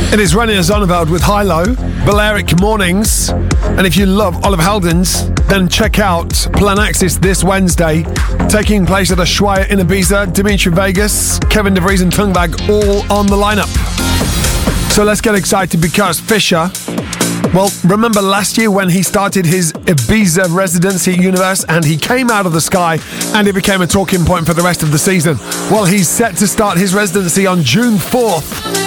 It is René Zonneveld with Hilo, Balearic Mornings. And if you love Oliver Heldens, then check out Planaxis this Wednesday, taking place at Ushuaia in Ibiza. Dimitri Vegas, Kevin DeVries and Tungbag all on the lineup. So let's get excited because Fisher, well, remember last year when he started his Ibiza residency at Universe and he came out of the sky and it became a talking point for the rest of the season? Well, he's set to start his residency on June 4th